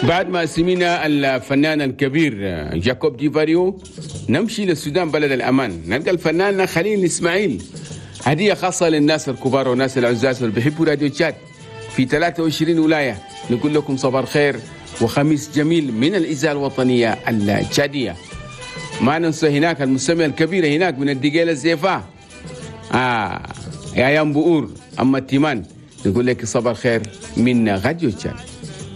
بعد ما سمينا الفنان الكبير جاكوب ديفاريو نمشي للسودان بلد الأمان، نلقى الفنان خليل إسماعيل. هدية خاصة للناس الكبار والناس العزاز اللي بيحبوا راديو تشاد في 23 ولاية. نقول لكم صباح الخير وخميس جميل من الإذاعة الوطنية التشادية. ما ننسى هناك المستمع الكبير هناك من الدقيلة الزيفاء يا يام بؤور أما التيمان، نقول لك صباح الخير من راديو تشاد.